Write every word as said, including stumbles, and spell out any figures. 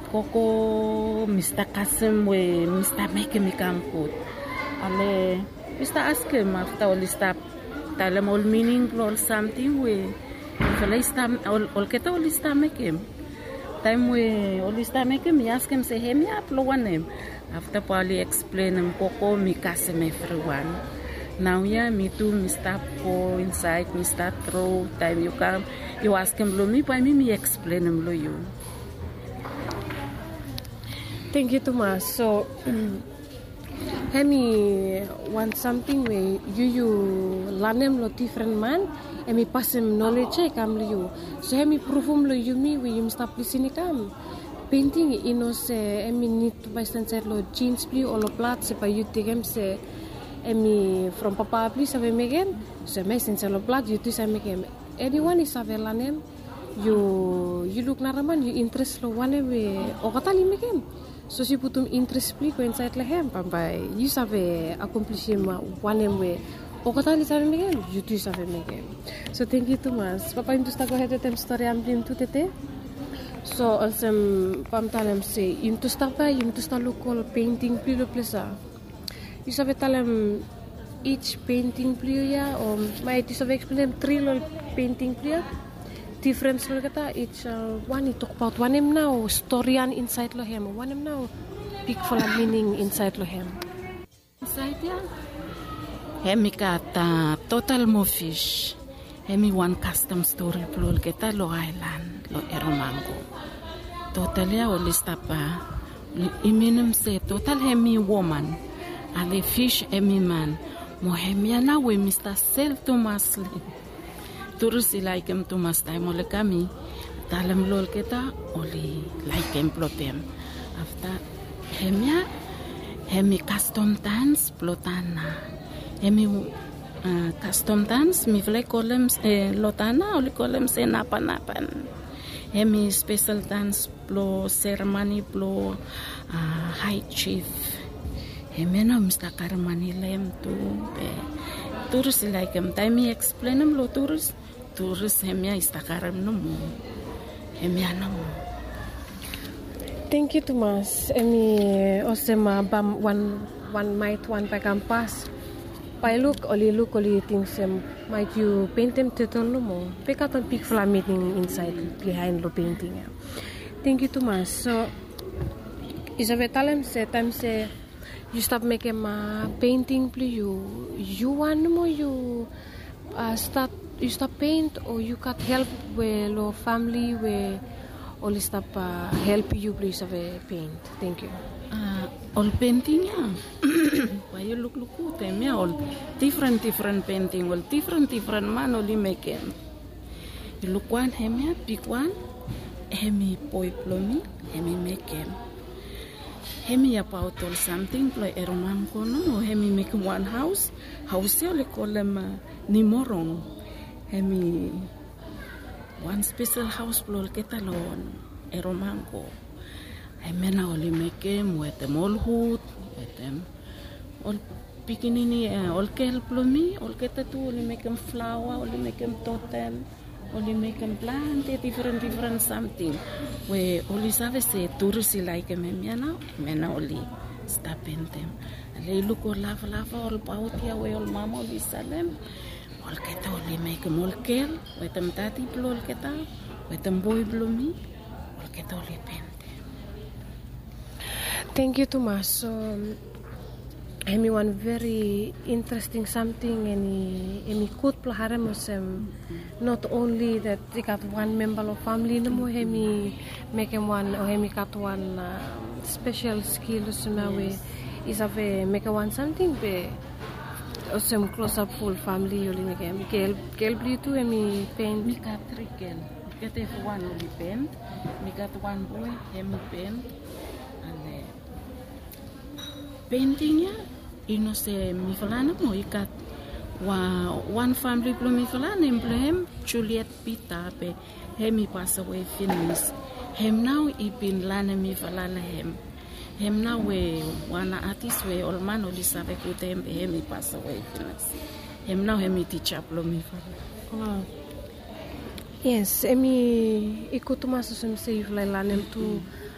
Koko Mister Kasim we Mister Make me come good. Ale Mister ask him after all stop. Tell him all meaning or something we. If all stop all all keta all stop make him. Time we all stop make him. He ask him say hey me upload one name. After Polly explain him Koko me Kasim everyone. Now yeah, me too, me stop go inside, me start throw, time you come, you ask him lo me, by me, me explain him lo you. Thank you, Thomas. So, Hemi want something where you you learn him lo different man, and me pass him knowledge I come lo you. So Hemi prove him lo you me where you stop listening come. Painting ino se Hemi need to buy inside lo jeans blue or lo plat se pa you take him se. Emi from Papa please have make him. So me since lo plat you to say make him. Anyone is have lanem. You you look naraman you interest lo one we o katali make him. So si putum interest please go inside le hem pampai. You have accomplish him one way. O katali say make him. You to say make him. So thank you Thomas. Papa into sta go ahead at them story am blim to tete. So also pam talem say into sta pa into sta local painting please lo plesa. You sabi talam each painting player or may you sabi explain three lo painting player difference lo kata each uh, one you talk about one em now storyan inside lo hem one em now big full of meaning inside lo hem inside ya hemi kata total mo fish hemi one custom story plol kata lo island lo eromango total ya olistapa iminum se total hemi woman ale fish emi man mohemia na we Mister Sel Thomas turus like him Thomas time ole kami talem lol keta oli like him plotem after hemia hemi custom dance plotana hemi uh, custom dance mi vle kolem eh, lotana oli kolem se napa napan hemi special dance plo ceremony plo uh, high chief Hemena Mister Karmani lem tu be turus like him time explain him lo turus turus hemia istakaram no mo hemia no mo. Thank you Thomas. Emi osema bam one one might one pa kampas. Pa look oli look oli things um, might you paint them title no mo. Pick out on big flame meeting inside behind lo painting. Thank you Thomas. So Isabel talem se time se you stop making a painting please you you want more you uh, start you stop paint or you got help with your family where only stop uh, help you please have a paint. Thank you. Uh, all painting yeah. Why you look look good me all different different painting all different different man only make them. You look one hemi big one hemi boy plomi hemi make them. Hemi about all something like eroman kono hemi make one house house ole call them uh, nimorong hemi one special house plol ketalon eroman ko hemi na ole make them with them all hood with them all pikinini uh, all kel plomi all ketatu ole make them flower ole make them totem only make them plant different different something where only sabe se tourist like me na me na only stop in them le look or lava lava all about ya we all mama we salem all keta only make them all kel with them tati plol keta with them boy blomi all keta only paint. Thank you Thomas. So I mean one very interesting something and I could plahara musem not only that they got one member of family no more hemi make him one or hemi got one uh, special skill so now we is have make one something be some close up full family only make him kel kel blue too hemi paint me got three kel get if one only paint me got one boy hemi paint and uh, painting ya ino se mi falana mo ikat wa one family plo mi falana emblem Juliet Pita pe hemi pass away finish hem now ibin lana mi falana hem hem now we wana artist we all man oli sabe ku tem hemi pass away finish hem now hemi teacher plo mi falana. Oh. Yes, emi ikut masuk sem save lain tu